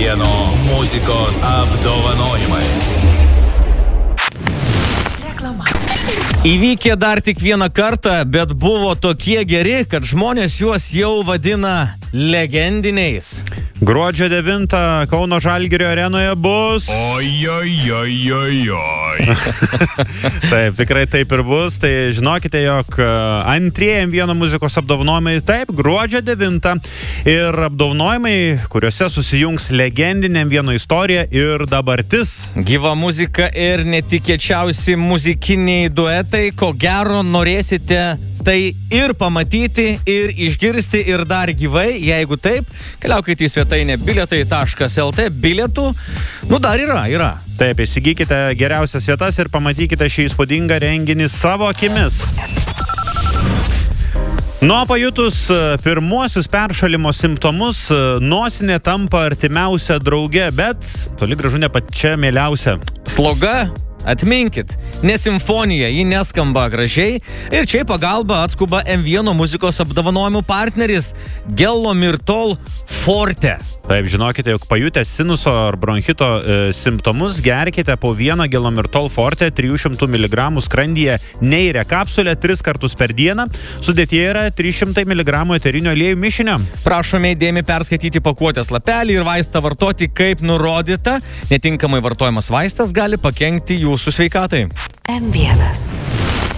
M1 muzikos apdovanojimai. Įvykė dar tik vieną kartą, bet buvo tokie geri, kad žmonės juos jau vadina legendiniais. Gruodžio 9 Kauno Žalgirio arenoje bus... Oi. Taip, tikrai taip ir bus. Tai žinokite, jog antrieji M1 muzikos apdovanojimai, taip, gruodžio 9. Ir apdovanojimai, kuriuose susijungs legendinė M1 istorija ir dabartis. Gyva muzika ir netikėčiausi muzikiniai duetai, ko gero norėsite tai ir pamatyti, ir išgirsti, ir dar gyvai. Jeigu taip, keliaukite į svetainę bilietai.lt. Bilietų, dar yra. Taip, įsigykite geriausias vietas ir pamatykite šį įspūdingą renginį savo akimis. Nuo pajutus pirmuosius peršalimo simptomus, nosinė tampa artimiausia drauge, bet toli gražu ne pačia mieliausia. Sloga? Atminkit, ne simfonija, ji neskamba gražiai ir čia į pagalbą atskuba M1 muzikos apdovanojimų partneris Gelomirtol Forte. Taip, žinokite, jog pajutę sinuso ar bronchito simptomus, gerkite po vieną Gelomirtol Forte 300 mg skrandyje neirę kapsulę 3 kartus per dieną. Sudėtyje yra 300 mg eterinio aliejų mišinio. Prašome įdėmiai perskaityti pakuotės lapelį ir vaistą vartoti kaip nurodyta. Netinkamai vartojamas vaistas gali pakenkti jūsų sveikatai. M1.